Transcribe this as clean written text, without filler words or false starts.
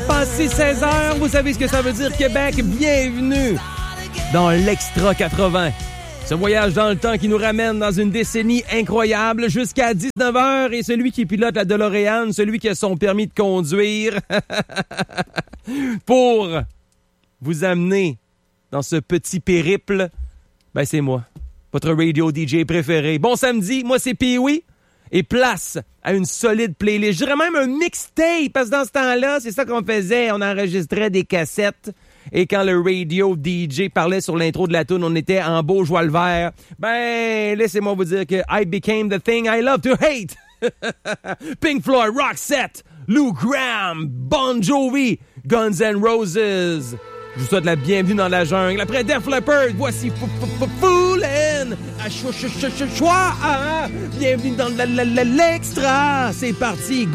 passé 16 heures. Vous savez ce que ça veut dire, Québec? Bienvenue dans l'Extra 80. Ce voyage dans le temps qui nous ramène dans une décennie incroyable jusqu'à 19h. Et celui qui pilote la DeLorean, celui qui a son permis de conduire, pour vous amener dans ce petit périple, ben c'est moi, votre radio DJ préféré. Bon samedi, moi c'est Pee-Wee. Et place à une solide playlist. Je dirais même un mixtape, parce que dans ce temps-là, c'est ça qu'on faisait. On enregistrait des cassettes. Et quand le radio DJ parlait sur l'intro de la tune, on était en beau joie le vert. Ben, laissez-moi vous dire que I became the thing I love to hate. Pink Floyd, Roxette, Lou Gramm, Bon Jovi, Guns N' Roses. Je vous souhaite la bienvenue dans la jungle. Après Def Leppard, voici Foolin'. Bienvenue dans l'Extra. C'est parti.